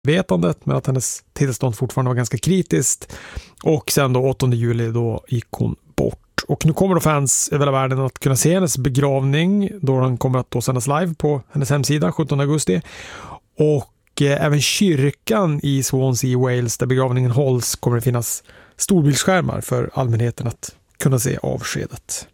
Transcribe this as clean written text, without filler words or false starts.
vetandet, men att hennes tillstånd fortfarande var ganska kritiskt. Och sen då 8 juli då gick hon bort. Och nu kommer då fans över hela världen att kunna se hennes begravning, då den kommer att då sändas live på hennes hemsida 17 augusti. Och även kyrkan i Swansea i Wales, där begravningen hålls, kommer det finnas storbildsskärmar för allmänheten att kunna se avskedet.